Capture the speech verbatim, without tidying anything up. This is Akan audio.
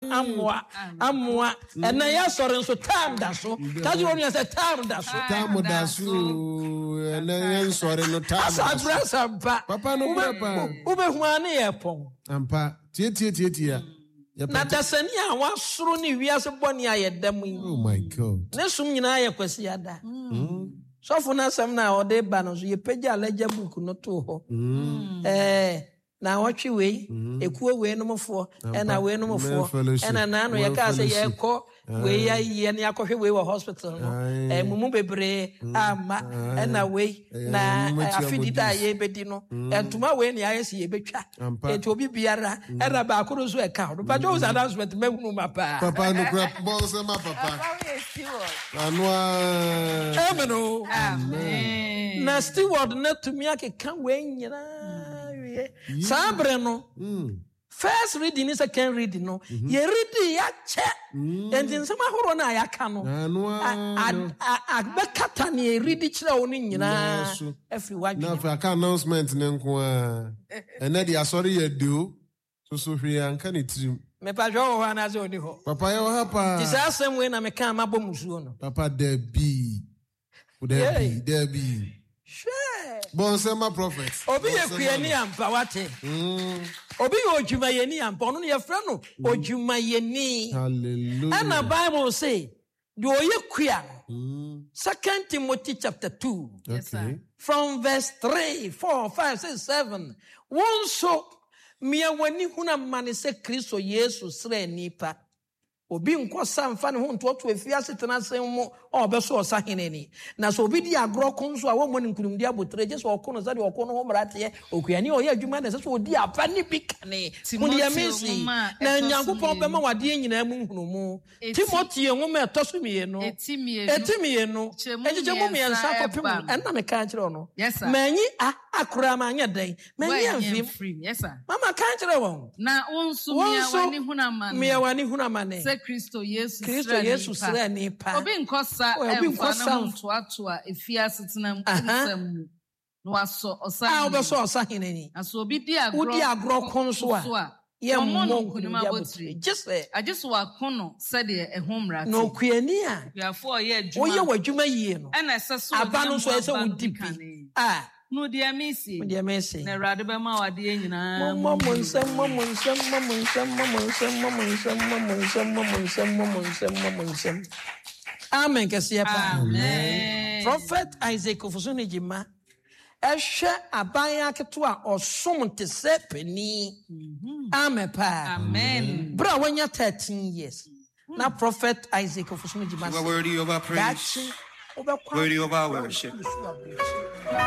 amwa amwa ena ya sore nso time da so kaji wonu ya say time da so time da so ena ya sore no time asa brasa ba papa no papa ube hu ane ye pon ampa tie tie tie tie na dasani a wasoro ne wiase boni ayedam yi oh my god ne sum nyina ye kwasi ada so for na sam na ode ba no so ye pagya aleja book no to ho eh na watwe we ekuo we no mfo e na we no mfo e na na no ye ka say ye ko we ya ye na yakwohwe we wo hospital no eh mumu bebre ama e na we na afidida ye bedi no entuma we na ye si ye betwa e to obi biara e na ba akoro so e ka no pa jo za announcement mahunu mapa papa no grab ball say ma papa anwa ameno amen na steward na tumi akeka we nyina Sabre no. First reading is second reading no. Ye reading ya che. And in some horo na ya ka no. A bekata ni ye reading chira oni nyina. Everyone. Na fa ka announcement ne nko a. Ene dia sorry ye do. So so hwe anka ne tirim. Me pa jo ho na zo ni ho. Papa ye ho pa. This asem we na me kan mabo musuo no. Papa there be. There be, there be. Sure. Bon sema prophet. Obi ye kuyeni ampa wate. Mm. Obi ye ojumayeni ampa onu ye frɛ no ojumayeni. Hallelujah. And the Bible say, do ye kuya. Second Timothy chapter two. Yes, sir. From verse three, four, five, six, seven. One so miya wani huna mane se Kristo Yesu sre nipa. Obi nkosa mfa ne ho ntoto afiase tena sem mo obeso osaheneni na so obi di agro konso a wo mo nkunumdi abotre je so okono za de okono ho mrate okuani oye adwuma na se so odi apa ni bikane mudi amesi na nyankopon be ma wade nyina mu hunumu Timothy enwoma etosomiye no etimiye no ejeje mu me nsa kopem enna me kan kire no manyi akura ma anya dan manyi amfim mama kan kire won na onsu miya wani hunamane miya wani hunamane Kristo Yesu Kristo Yesu sra nipa obi nkosa emfa na mto ato efiase tena nsam no aso osa ah obeso osa hineni aso obi di agro udi agro konso a ye mo nkunima botire jese ajeso wakono sede ehomra no kuani a yafo ye adwuma oye wadwuma yie no ena eseso abanu so ese wudipi ah no dia mesi dia mesi na rade be ma wade nyina mo mo nsem mo mo nsem mo mo nsem mo mo nsem mo mo nsem mo mo nsem mo mo nsem mo mo nsem mo mo nsem amen kasiya pa amen Prophet Isaac ofusuni jima ehwe aban aketo a osom te se pani amen pa amen bra wanya thirteen years na Prophet Isaac ofusuni jima worthy of our praise, worthy of our worship.